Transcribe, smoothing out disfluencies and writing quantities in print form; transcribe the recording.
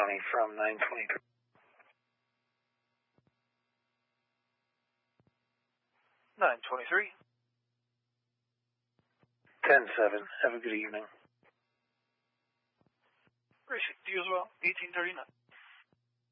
County from 923. 923. 10-7. Have a good evening. Appreciate you as well. 1839.